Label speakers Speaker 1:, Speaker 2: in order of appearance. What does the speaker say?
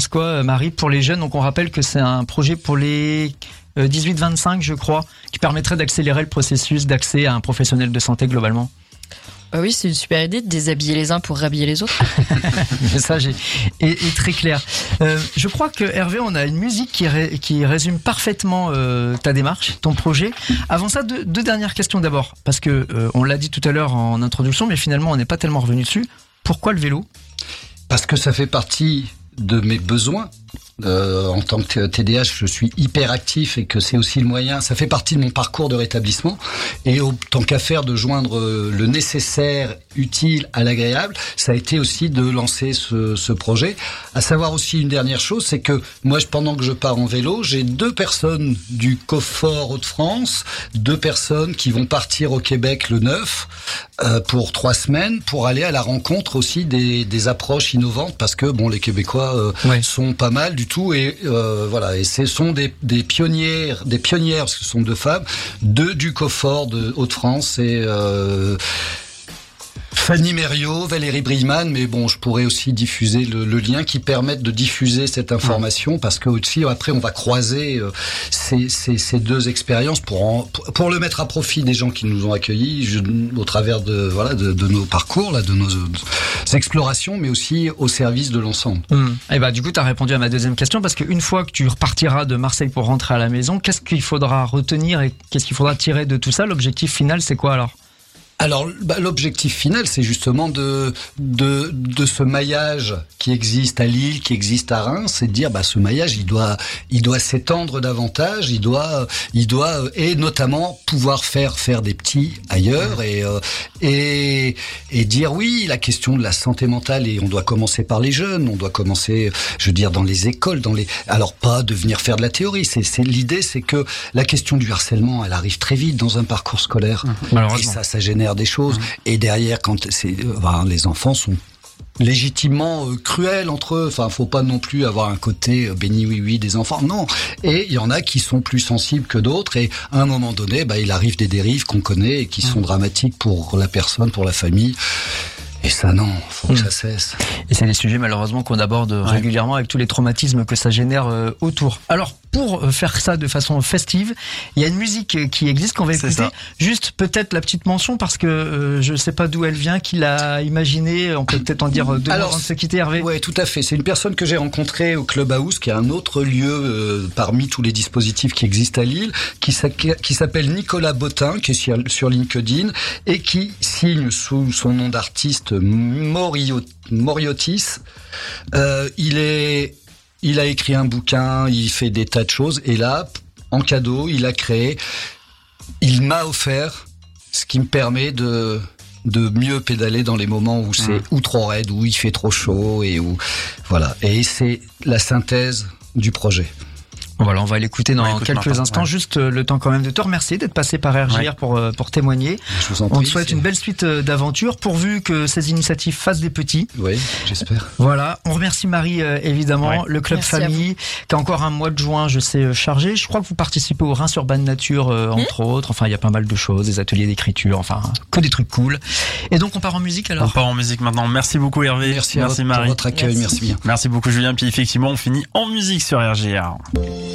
Speaker 1: penses quoi, Marie, pour les jeunes? Donc on rappelle que c'est un projet pour les 18-25, je crois, qui permettrait d'accélérer le processus d'accès à un professionnel de santé globalement.
Speaker 2: Oui, c'est une super idée de déshabiller les uns pour rhabiller les autres.
Speaker 1: Le message est très clair. Je crois que Hervé, on a une musique qui résume parfaitement ta démarche, ton projet. Avant ça, deux dernières questions d'abord, parce que on l'a dit tout à l'heure en introduction, mais finalement on n'est pas tellement revenu dessus. Pourquoi le vélo?
Speaker 3: Parce que ça fait partie de mes besoins. En tant que TDAH, je suis hyper actif et que c'est aussi le moyen, ça fait partie de mon parcours de rétablissement. Et tant qu'à faire de joindre le nécessaire, utile à l'agréable, ça a été aussi de lancer ce projet. À savoir aussi une dernière chose, c'est que moi, pendant que je pars en vélo, j'ai 2 personnes du COFOR Hauts-de-France, 2 personnes qui vont partir au Québec le 9 pour 3 semaines pour aller à la rencontre aussi des approches innovantes, parce que bon, les Québécois sont pas mal du tout, et voilà, et ce sont des pionnières parce que ce sont 2 femmes, 2 du COFOR de Hauts-de-France, et Fanny Mériot, Valérie Brieman, mais bon, je pourrais aussi diffuser le lien qui permette de diffuser cette information, parce que aussi après on va croiser ces 2 expériences pour le mettre à profit des gens qui nous ont accueillis au travers de nos parcours là, de nos explorations, mais aussi au service de l'ensemble.
Speaker 1: Et bah du coup, tu as répondu à ma deuxième question, parce qu'une fois que tu repartiras de Marseille pour rentrer à la maison, qu'est-ce qu'il faudra retenir et qu'est-ce qu'il faudra tirer de tout ça? L'objectif final, c'est quoi alors?
Speaker 3: Alors, l'objectif final, c'est justement de ce maillage qui existe à Lille, qui existe à Reims, c'est de dire, ce maillage, il doit s'étendre davantage, il doit, et notamment pouvoir faire des petits ailleurs, et dire oui, la question de la santé mentale, et on doit commencer par les jeunes, on doit commencer, je veux dire, dans les écoles, alors pas de venir faire de la théorie, l'idée, c'est que la question du harcèlement, elle arrive très vite dans un parcours scolaire, et ça génère des choses, et derrière, quand les enfants sont légitimement cruels entre eux, faut pas non plus avoir un côté béni oui des enfants, non, et il y en a qui sont plus sensibles que d'autres, et à un moment donné, il arrive des dérives qu'on connaît et qui sont dramatiques pour la personne, pour la famille. Et ça, non, faut que ça cesse.
Speaker 1: Et c'est des sujets, malheureusement, qu'on aborde régulièrement avec tous les traumatismes que ça génère autour. Alors, pour faire ça de façon festive, il y a une musique qui existe qu'on va écouter. Juste peut-être la petite mention, parce que je sais pas d'où elle vient, qui l'a imaginée. On peut peut-être en dire 2 mots avant de se quitter, Hervé.
Speaker 3: Ouais, tout à fait. C'est une personne que j'ai rencontrée au Clubhouse, qui est un autre lieu parmi tous les dispositifs qui existent à Lille, qui s'appelle Nicolas Bottin, qui est sur LinkedIn, et qui signe sous son nom d'artiste Moriotis. Il a écrit un bouquin, il fait des tas de choses, et là, en cadeau, il m'a offert ce qui me permet de mieux pédaler dans les moments où c'est ou trop raide, où il fait trop chaud, et voilà. Et c'est la synthèse du projet.
Speaker 1: Voilà, on va l'écouter dans quelques instants. Juste le temps quand même de te remercier d'être passé par RJR pour témoigner.
Speaker 3: Je vous en prie.
Speaker 1: On te souhaite une belle suite d'aventures, pourvu que ces initiatives fassent des petits.
Speaker 3: Oui, j'espère.
Speaker 1: Voilà, on remercie Marie évidemment, le Club Famille, qui a encore un mois de juin, je sais, chargé. Je crois que vous participez au Reims Urban Nature, entre autres. Enfin, il y a pas mal de choses, des ateliers d'écriture, enfin, que des trucs cool. Et donc, on part en musique alors?
Speaker 4: On part en musique maintenant. Merci beaucoup Hervé.
Speaker 3: Merci
Speaker 4: Marie.
Speaker 3: Pour votre accueil, merci bien.
Speaker 4: Merci beaucoup Julien. Puis effectivement, on finit en musique sur RJR.